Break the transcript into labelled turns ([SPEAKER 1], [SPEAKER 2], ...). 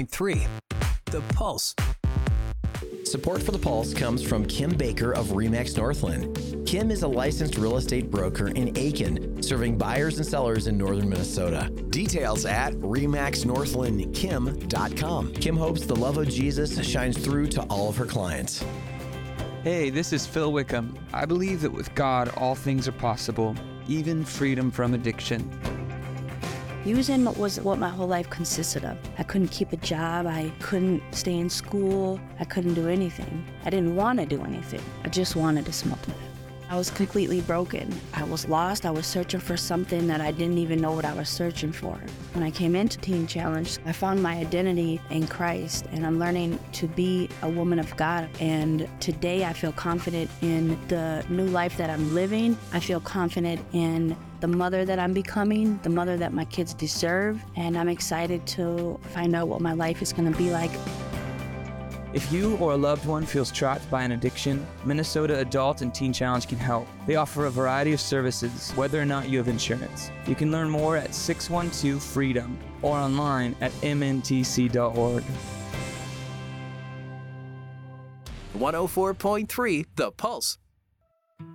[SPEAKER 1] 104.3 The Pulse.
[SPEAKER 2] Support for The Pulse comes from Kim Baker of RE/MAX Northland. Kim is a licensed real estate broker in Aiken, serving buyers and sellers in northern Minnesota. Details at remaxnorthlandkim.com. Kim hopes the love of Jesus shines through to all of her clients.
[SPEAKER 3] Hey, this is Phil Wickham. I believe that with God, all things are possible, even freedom from addiction.
[SPEAKER 4] Using was what my whole life consisted of. I couldn't keep a job. I couldn't stay in school. I couldn't do anything. I didn't want to do anything. I just wanted to smoke. I was completely broken. I was lost. I was searching for something that I didn't even know what I was searching for. When I came into Teen Challenge, I found my identity in Christ, and I'm learning to be a woman of God. And today I feel confident in the new life that I'm living. I feel confident in the mother that I'm becoming, the mother that my kids deserve, and I'm excited to find out what my life is going to be like.
[SPEAKER 3] If you or a loved one feels trapped by an addiction, Minnesota Adult and Teen Challenge can help. They offer a variety of services, whether or not you have insurance. You can learn more at 612-FREEDOM or online at mntc.org.
[SPEAKER 1] 104.3 The Pulse.